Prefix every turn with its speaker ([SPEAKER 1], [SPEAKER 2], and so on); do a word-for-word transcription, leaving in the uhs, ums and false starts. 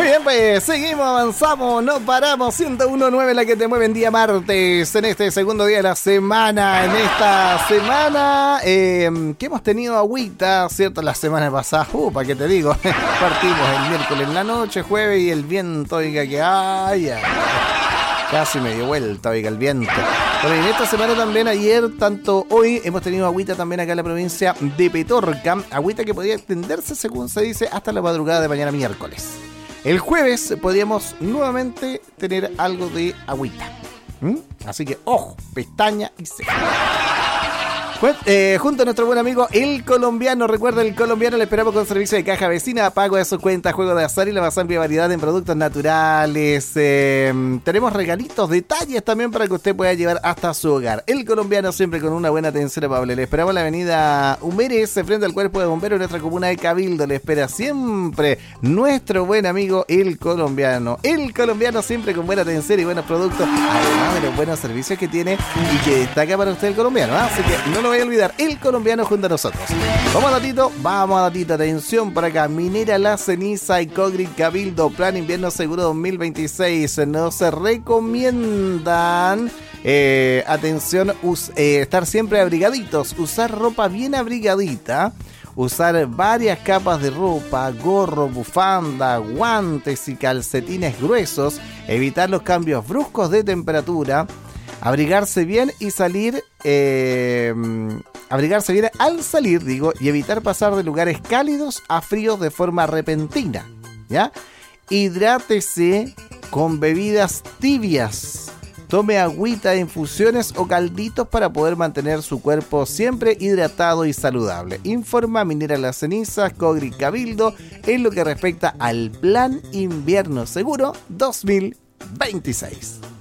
[SPEAKER 1] Muy bien, pues seguimos, avanzamos, no paramos. ciento uno punto nueve la que te mueve en día martes, en este segundo día de la semana. En esta semana eh, que hemos tenido agüita, ¿cierto? La semana pasada, uh, ¿para qué te digo? Partimos el miércoles en la noche, jueves y el viento, oiga, que ay, ay, casi me dio vuelta, oiga, el viento. Pero en esta semana también, ayer, tanto hoy, hemos tenido agüita también acá en la provincia de Petorca. Agüita que podía extenderse, según se dice, hasta la madrugada de mañana miércoles. El jueves podríamos nuevamente tener algo de agüita. ¿Mm? Así que, ojo, pestaña y ceja. Pues, eh, junto a nuestro buen amigo El Colombiano, recuerda, El Colombiano le esperamos con servicio de caja vecina, pago de su cuenta, juego de azar y la más amplia variedad en productos naturales. Eh, tenemos regalitos, detalles también para que usted pueda llevar hasta su hogar. El Colombiano siempre con una buena atención amable. Le esperamos en la avenida Humérez, frente al cuerpo de bomberos de nuestra comuna de Cabildo. Le espera siempre nuestro buen amigo El Colombiano. El Colombiano siempre con buena atención y buenos productos, además de los buenos servicios que tiene y que destaca para usted El Colombiano, ¿eh? Así que no lo voy a olvidar, El Colombiano junto a nosotros. Vamos a datito, vamos a datito, atención por acá. Minera La Ceniza y Cogri Cabildo, plan invierno seguro dos mil veintiséis. Nos recomiendan, eh, atención, us, eh, estar siempre abrigaditos, usar ropa bien abrigadita, usar varias capas de ropa, gorro, bufanda, guantes y calcetines gruesos, evitar los cambios bruscos de temperatura, abrigarse bien y salir, eh, abrigarse bien al salir, digo, y evitar pasar de lugares cálidos a fríos de forma repentina, ¿ya? Hidrátese con bebidas tibias. Tome agüita de infusiones o calditos para poder mantener su cuerpo siempre hidratado y saludable. Informa Minera Las Cenizas, Cogri Cabildo, en lo que respecta al Plan Invierno Seguro dos mil veintiséis.